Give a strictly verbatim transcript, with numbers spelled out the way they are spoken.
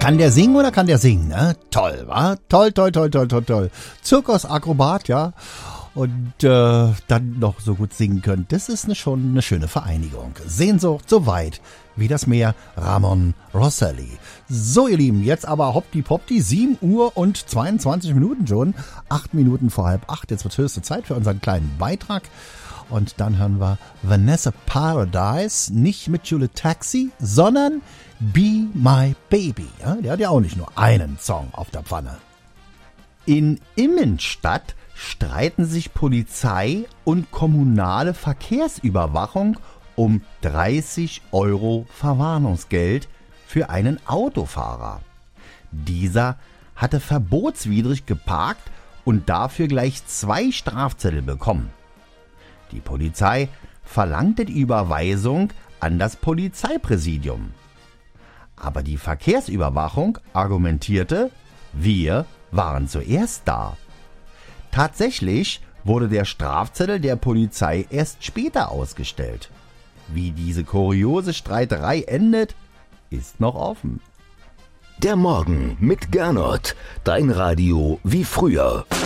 Kann der singen oder kann der singen? Ne? Toll, wa? Toll, toll, toll, toll, toll, toll. Zirkusakrobat, ja. Und äh, dann noch so gut singen können. Das ist eine, schon eine schöne Vereinigung. Sehnsucht so weit wie das Meer, Ramon Rosselli. So, ihr Lieben, jetzt aber hoppdi-poppdi, sieben Uhr und zweiundzwanzig Minuten schon. Acht Minuten vor halb acht. Jetzt wird höchste Zeit für unseren kleinen Beitrag. Und dann hören wir Vanessa Paradise, nicht mit Jule Taxi, sondern Be My Baby. Ja, der hat ja auch nicht nur einen Song auf der Pfanne. In Immenstadt streiten sich Polizei und kommunale Verkehrsüberwachung um dreißig Euro Verwarnungsgeld für einen Autofahrer. Dieser hatte verbotswidrig geparkt und dafür gleich zwei Strafzettel bekommen. Die Polizei verlangte die Überweisung an das Polizeipräsidium. Aber die Verkehrsüberwachung argumentierte, wir waren zuerst da. Tatsächlich wurde der Strafzettel der Polizei erst später ausgestellt. Wie diese kuriose Streiterei endet, ist noch offen. Der Morgen mit Gernot, dein Radio wie früher.